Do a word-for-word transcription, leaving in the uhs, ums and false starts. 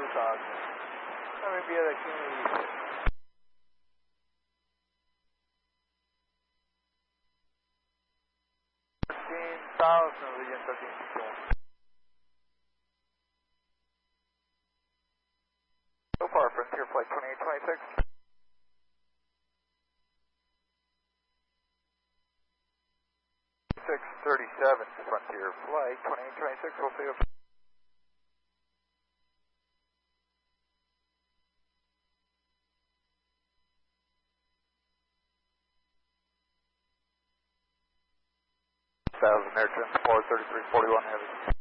Cosmic. Let me be at a community. thirteen thousand, Legion thirteen sixty-one. So far, Frontier Flight twenty-eight twenty-six. six thirty-seven, Frontier Flight twenty-eight twenty-six, we'll see you. Thousand Air Transport thirty-three forty-one heavy.